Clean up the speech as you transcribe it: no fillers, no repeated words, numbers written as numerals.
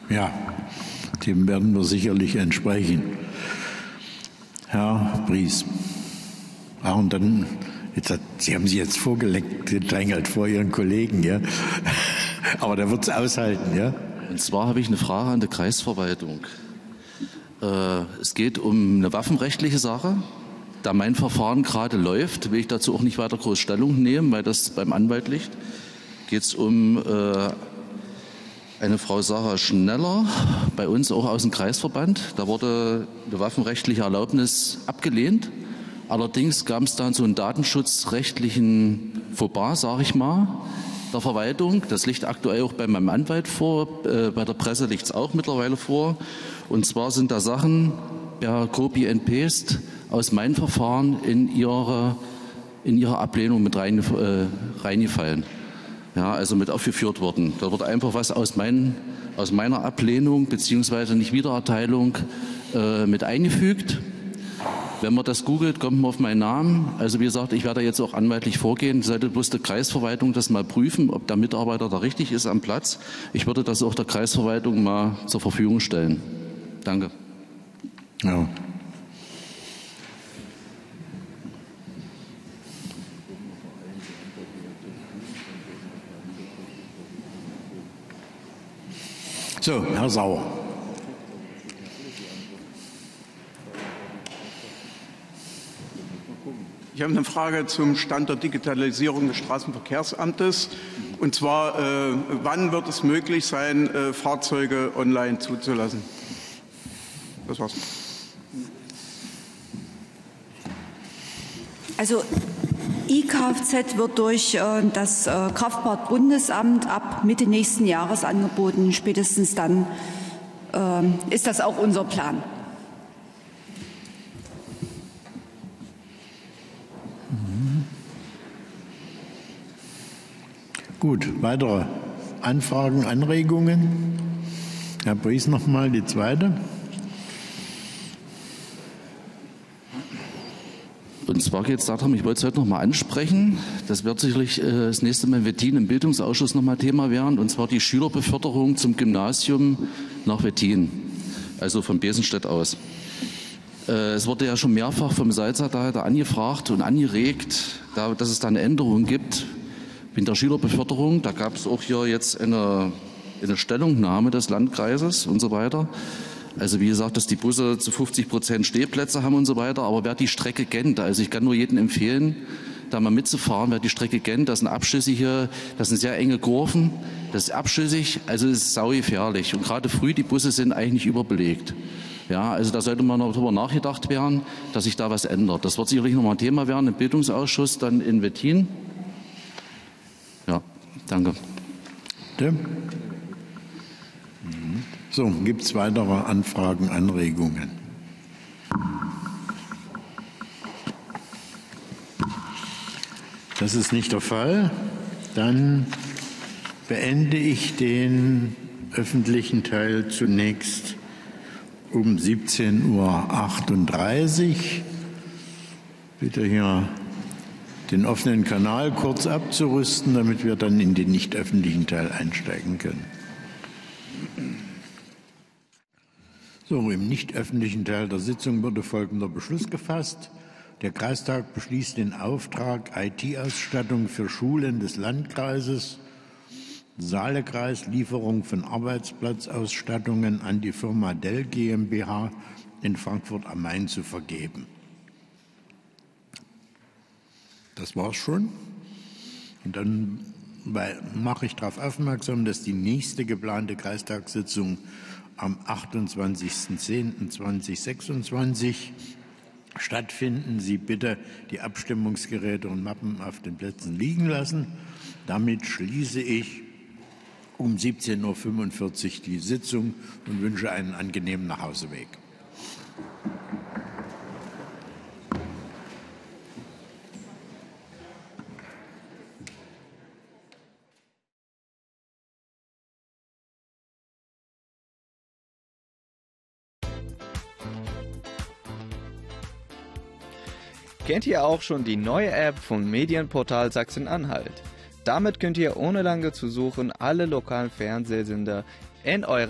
Ja, dem werden wir sicherlich entsprechen. Herr Bries. Und dann, Sie haben sich jetzt vorgedrängelt vor Ihren Kollegen, ja. Aber der wird es aushalten, ja. Und zwar habe ich eine Frage an die Kreisverwaltung. Es geht um eine waffenrechtliche Sache. Da mein Verfahren gerade läuft, will ich dazu auch nicht weiter groß Stellung nehmen, weil das beim Anwalt liegt. Geht es um eine Frau Sarah Schneller, bei uns auch aus dem Kreisverband. Da wurde eine waffenrechtliche Erlaubnis abgelehnt. Allerdings gab es dann so einen datenschutzrechtlichen Fauxpas, sage ich mal, der Verwaltung. Das liegt aktuell auch bei meinem Anwalt vor, bei der Presse liegt es auch mittlerweile vor. Und zwar sind da Sachen per Copy and Paste aus meinem Verfahren in ihre Ablehnung mit reingefallen. Ja, also mit aufgeführt worden. Da wird einfach was aus meiner Ablehnung bzw. Nichtwiedererteilung mit eingefügt. Wenn man das googelt, kommt man auf meinen Namen. Also wie gesagt, ich werde jetzt auch anwaltlich vorgehen. Sollte bloß die Kreisverwaltung das mal prüfen, ob der Mitarbeiter da richtig ist am Platz. Ich würde das auch der Kreisverwaltung mal zur Verfügung stellen. Danke. Ja. So, Herr Sauer. Ich habe eine Frage zum Stand der Digitalisierung des Straßenverkehrsamtes. Und zwar, wann wird es möglich sein, Fahrzeuge online zuzulassen? Das war's. Also eKFZ wird durch das Kraftfahrtbundesamt ab Mitte nächsten Jahres angeboten. Spätestens dann ist das auch unser Plan. Gut, weitere Anfragen, Anregungen? Herr Bries nochmal die zweite. Und zwar geht es darum, ich wollte es heute noch mal ansprechen, das wird sicherlich das nächste Mal in Wettin im Bildungsausschuss noch mal Thema werden, und zwar die Schülerbeförderung zum Gymnasium nach Wettin, also von Besenstedt aus. Es wurde ja schon mehrfach vom Salzerleiter angefragt und angeregt, dass es da eine Änderung gibt in der Schülerbeförderung. Da gab es auch hier jetzt eine Stellungnahme des Landkreises und so weiter. Also wie gesagt, dass die Busse zu 50% Stehplätze haben und so weiter. Aber wer die Strecke kennt, also ich kann nur jedem empfehlen, da mal mitzufahren, wer die Strecke kennt, das sind abschüssige, das sind sehr enge Kurven, das ist abschüssig, also es ist saugefährlich. Und gerade früh, die Busse sind eigentlich überbelegt. Ja, also da sollte man noch darüber nachgedacht werden, dass sich da was ändert. Das wird sicherlich noch mal ein Thema werden im Bildungsausschuss dann in Wettin. Ja, danke. Bitte? So, gibt es weitere Anfragen, Anregungen? Das ist nicht der Fall. Dann beende ich den öffentlichen Teil zunächst um 17:38 Uhr. Bitte hier den offenen Kanal kurz abzurüsten, damit wir dann in den nicht öffentlichen Teil einsteigen können. So, im nicht öffentlichen Teil der Sitzung wurde folgender Beschluss gefasst. Der Kreistag beschließt den Auftrag IT-Ausstattung für Schulen des Landkreises Saalekreis, Lieferung von Arbeitsplatzausstattungen an die Firma Dell GmbH in Frankfurt am Main zu vergeben. Das war's schon. Und dann mache ich darauf aufmerksam, dass die nächste geplante Kreistagssitzung am 28.10.2026 stattfinden. Sie bitte die Abstimmungsgeräte und Mappen auf den Plätzen liegen lassen. Damit schließe ich um 17:45 Uhr die Sitzung und wünsche einen angenehmen Nachhauseweg. Kennt ihr auch schon die neue App vom Medienportal Sachsen-Anhalt? Damit könnt ihr ohne lange zu suchen alle lokalen Fernsehsender in eurem